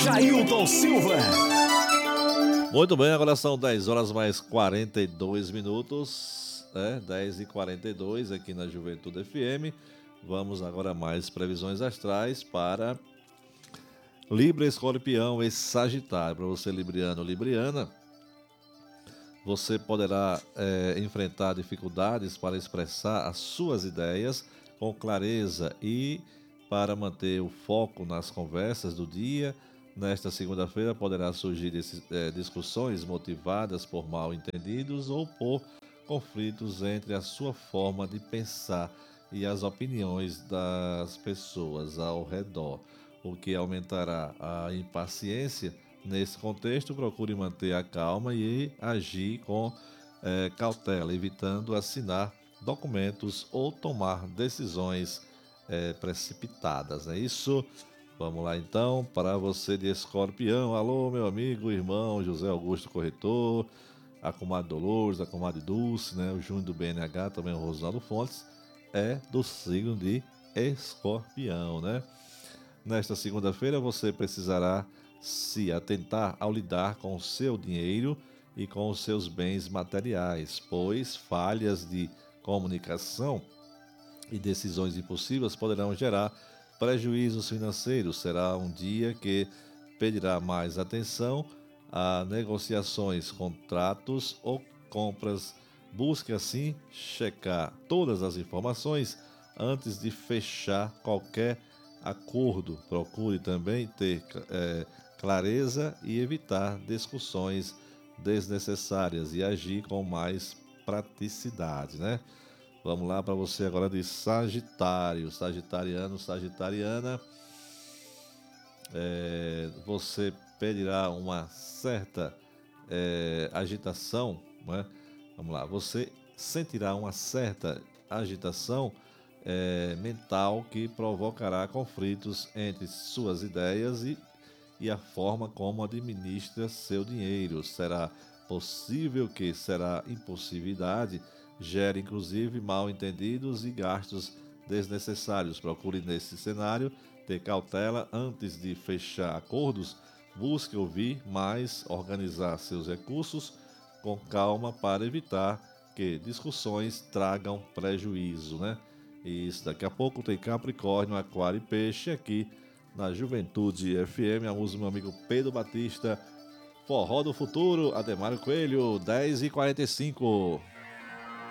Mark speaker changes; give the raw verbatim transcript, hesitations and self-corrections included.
Speaker 1: Jailton Silva.
Speaker 2: Muito bem, agora são dez horas mais quarenta e dois minutos, né? dez e quarenta e dois aqui na Juventude F M. Vamos agora a mais previsões astrais para Libra, Escorpião e Sagitário. Para você, Libriano ou Libriana, você poderá é, enfrentar dificuldades para expressar as suas ideias com clareza e para manter o foco nas conversas do dia. Nesta segunda-feira poderá surgir é, discussões motivadas por mal-entendidos ou por conflitos entre a sua forma de pensar e as opiniões das pessoas ao redor, o que aumentará a impaciência. Nesse contexto, procure manter a calma e agir com é, cautela, evitando assinar documentos ou tomar decisões é, precipitadas. É isso? Vamos lá então, para você de Escorpião. Alô, meu amigo, irmão José Augusto Corretor, a comadre Dolores, a comadre Dulce, né? O Júnior do B N H, também o Rosaldo Fontes, é do signo de Escorpião, né? Nesta segunda-feira você precisará se atentar ao lidar com o seu dinheiro e com os seus bens materiais, pois falhas de comunicação e decisões impulsivas poderão gerar prejuízos financeiros. Será um dia que pedirá mais atenção a negociações, contratos ou compras. Busque assim checar todas as informações antes de fechar qualquer acordo. Procure também ter é, clareza e evitar discussões desnecessárias e agir com mais praticidade, né? Vamos lá para você agora de Sagitário, Sagitariano, Sagitariana. É, você pedirá uma certa é, agitação, né? Vamos lá, você sentirá uma certa agitação é, mental que provocará conflitos entre suas ideias e, e a forma como administra seu dinheiro. Será possível que será impulsividade gere inclusive mal-entendidos e gastos desnecessários. Procure nesse cenário ter cautela antes de fechar acordos. Busque ouvir mais, organizar seus recursos com calma para evitar que discussões tragam prejuízo, né? Isso, daqui a pouco tem Capricórnio, Aquário e Peixe aqui na Juventude F M. A música do meu amigo Pedro Batista, Forró do Futuro, Ademário Coelho, dez e quarenta e cinco.